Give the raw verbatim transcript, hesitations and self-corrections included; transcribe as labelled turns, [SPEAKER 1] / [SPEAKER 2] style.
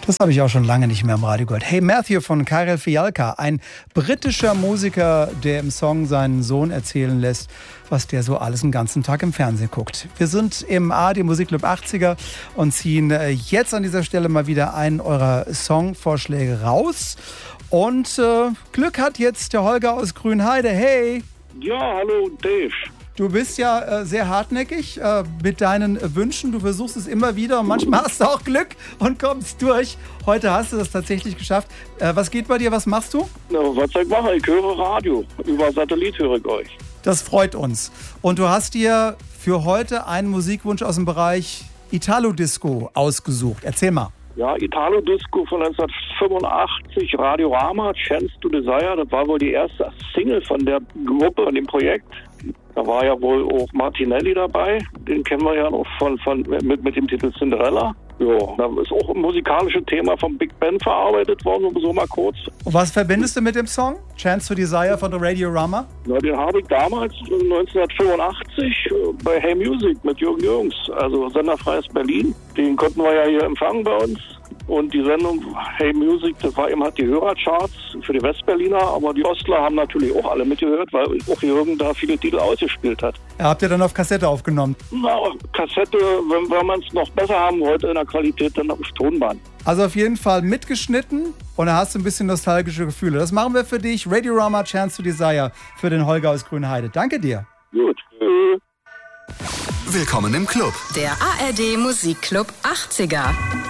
[SPEAKER 1] Das habe ich auch schon lange nicht mehr im Radio gehört. Hey Matthew von Karel Fialka, ein britischer Musiker, der im Song seinen Sohn erzählen lässt, was der so alles den ganzen Tag im Fernsehen guckt. Wir sind im A R D Musikclub achtziger und ziehen jetzt an dieser Stelle mal wieder einen eurer Songvorschläge raus. Und äh, Glück hat jetzt der Holger aus Grünheide. Hey!
[SPEAKER 2] Ja, hallo Dave.
[SPEAKER 1] Du bist ja äh, sehr hartnäckig äh, mit deinen äh, Wünschen. Du versuchst es immer wieder und manchmal hast du auch Glück und kommst durch. Heute hast du das tatsächlich geschafft. Äh, was geht bei dir? Was machst du?
[SPEAKER 2] Na, was soll ich machen? Ich höre Radio. Über Satellit höre ich euch.
[SPEAKER 1] Das freut uns. Und du hast dir für heute einen Musikwunsch aus dem Bereich Italo-Disco ausgesucht. Erzähl mal.
[SPEAKER 2] Ja, Italo-Disco von neunzehnhundertfünfundachtzig, Radiorama, Chance to Desire. Das war wohl die erste Single von der Gruppe, von dem Projekt. Da war ja wohl auch Martinelli dabei. Den kennen wir ja noch von, von, mit, mit dem Titel Cinderella. Ja, da ist auch ein musikalisches Thema vom Big Ben verarbeitet worden, so mal kurz.
[SPEAKER 1] Und was verbindest du mit dem Song? Chance to Desire von der Radiorama?
[SPEAKER 2] Na, den habe ich damals neunzehnhundertfünfundachtzig bei Hey Music mit Jürgen Jürgens, also Senderfreies Berlin. Den konnten wir ja hier empfangen bei uns. Und die Sendung Hey Music, das war eben halt die Hörercharts für die Westberliner, aber die Ostler haben natürlich auch alle mitgehört, weil auch Jürgen da viele Titel ausgespielt hat.
[SPEAKER 1] Ja, habt ihr dann auf Kassette aufgenommen?
[SPEAKER 2] Na, Kassette, wenn, wenn man es noch besser haben wollte in der Qualität, dann auf Tonband.
[SPEAKER 1] Also auf jeden Fall mitgeschnitten und da hast du ein bisschen nostalgische Gefühle. Das machen wir für dich. Radiorama, Chance to Desire für den Holger aus Grünheide. Danke dir.
[SPEAKER 2] Gut.
[SPEAKER 3] Willkommen im Club.
[SPEAKER 4] Der A R D Musikclub achtziger.